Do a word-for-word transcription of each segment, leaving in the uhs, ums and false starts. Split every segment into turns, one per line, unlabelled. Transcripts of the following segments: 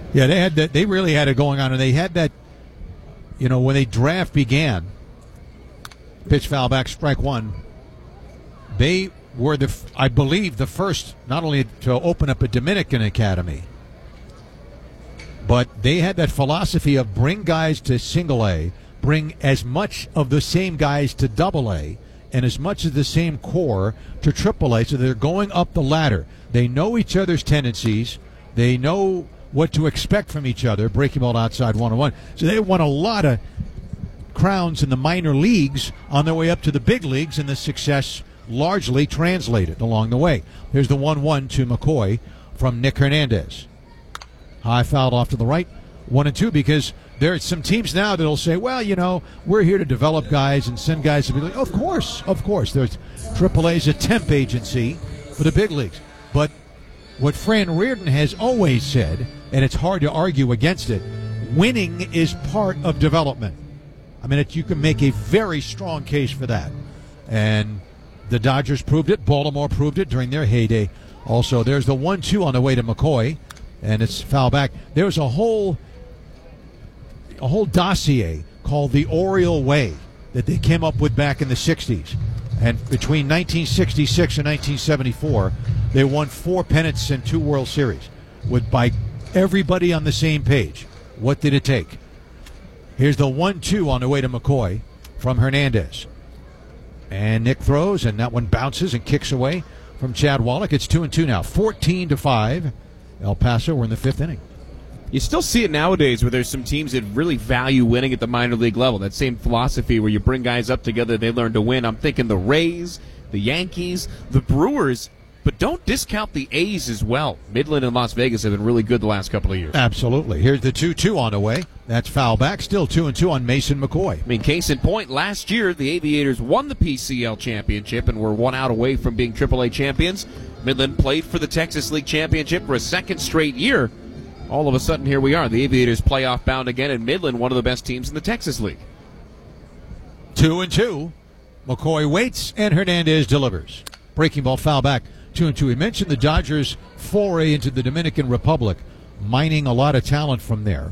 Yeah, they had that. They really had it going on, and they had that. You know, when the draft began, pitch foul back, strike one. They were the, I believe, the first not only to open up a Dominican academy, but they had that philosophy of bring guys to single A, bring as much of the same guys to double A, and as much of the same core to triple A, so they're going up the ladder. They know each other's tendencies. They know what to expect from each other, breaking ball outside one-on-one. So they won a lot of crowns in the minor leagues on their way up to the big leagues, and the success largely translated along the way. Here's the one one to McCoy from Nick Hernandez. High fouled off to the right, one and two, because there are some teams now that'll say, well, you know, we're here to develop guys and send guys to be like, of course, of course. There's triple A's a temp agency for the big leagues. But what Fran Reardon has always said, and it's hard to argue against it, winning is part of development. I mean, it, you can make a very strong case for that. And the Dodgers proved it. Baltimore proved it during their heyday. Also, there's the one two on the way to McCoy, and it's foul back. There's a whole a whole dossier called the Oriole Way that they came up with back in the sixties. And between nineteen sixty-six and nineteen seventy-four, they won four pennants and two World Series with by everybody on the same page. What did it take? Here's the one two on the way to McCoy from Hernandez. And Nick throws, and that one bounces and kicks away from Chad Wallach. It's two and two now, fourteen to five. El Paso, we're in the fifth inning.
You still see it nowadays where there's some teams that really value winning at the minor league level. That same philosophy where you bring guys up together, they learn to win. I'm thinking the Rays, the Yankees, the Brewers, but don't discount the A's as well. Midland and Las Vegas have been really good the last couple of years.
Absolutely. Here's the two two on the way. That's foul back. Still two and two on Mason McCoy.
I mean, case in point, last year the Aviators won the P C L championship and were one out away from being triple A champions. Midland played for the Texas League championship for a second straight year. All of a sudden, here we are. The Aviators playoff bound again, and Midland, one of the best teams in the Texas League.
Two and two. McCoy waits, and Hernandez delivers. Breaking ball, foul back. Two and two. We mentioned the Dodgers' foray into the Dominican Republic, mining a lot of talent from there.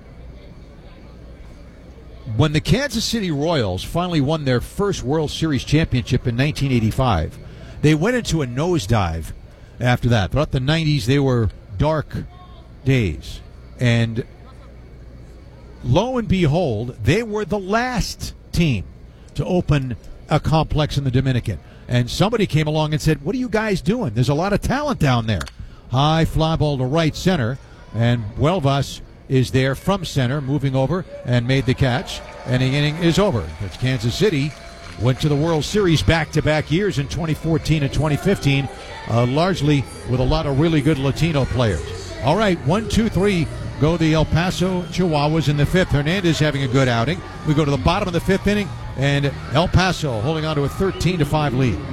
When the Kansas City Royals finally won their first World Series championship in nineteen eighty-five, they went into a nosedive after that. Throughout the nineties, they were dark days. And lo and behold, they were the last team to open a complex in the Dominican. And somebody came along and said, what are you guys doing? There's a lot of talent down there. High fly ball to right center, and Huelvas is there from center, moving over and made the catch, and the inning is over. That's Kansas City went to the World Series back-to-back years in twenty fourteen and twenty fifteen, uh, largely with a lot of really good Latino players. All right, one, two, three, go the El Paso Chihuahuas in the fifth. Hernandez having a good outing. We go to the bottom of the fifth inning, and El Paso holding on to a thirteen to five lead.